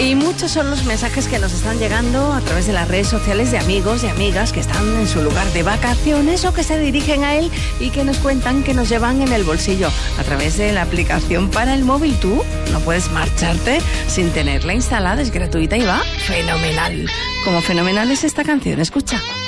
Y muchos son los mensajes que nos están llegando a través de las redes sociales de amigos y amigas que están en su lugar de vacaciones o que se dirigen a él y que nos cuentan que nos llevan en el bolsillo a través de la aplicación para el móvil. Tú no puedes marcharte sin tenerla instalada, es gratuita y va fenomenal. Como fenomenal es esta canción, escucha.